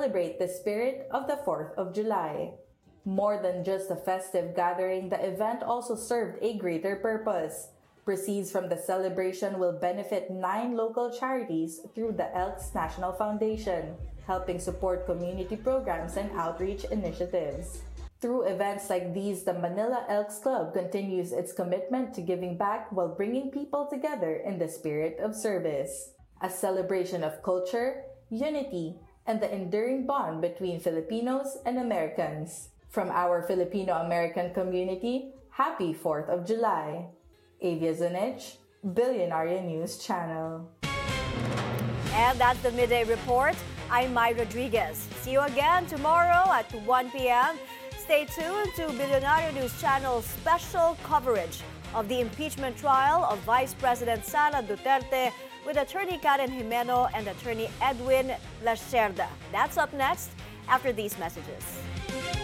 celebrate the spirit of the 4th of July. More than just a festive gathering, the event also served a greater purpose. Proceeds from the celebration will benefit 9 local charities through the Elks National Foundation, helping support community programs and outreach initiatives. Through events like these, the Manila Elks Club continues its commitment to giving back while bringing people together in the spirit of service. A celebration of culture, unity, and the enduring bond between Filipinos and Americans. From our Filipino-American community, happy 4th of July. Avia Zunich, Billionaire News Channel. And that's the Midday Report. I'm Mai Rodriguez. See you again tomorrow at 1 p.m. Stay tuned to Billionaire News Channel's special coverage of the impeachment trial of Vice President Sara Duterte with attorney Karen Jimeno and attorney Edwin Lacerda. That's up next after these messages.